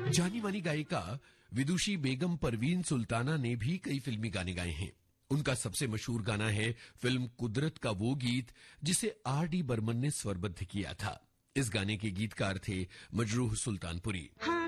जानी मानी गायिका विदुषी बेगम परवीन सुल्ताना ने भी कई फिल्मी गाने गाए हैं। उनका सबसे मशहूर गाना है फिल्म कुदरत का वो गीत जिसे R.D. बर्मन ने स्वरबद्ध किया था। इस गाने के गीतकार थे मजरूह सुल्तानपुरी।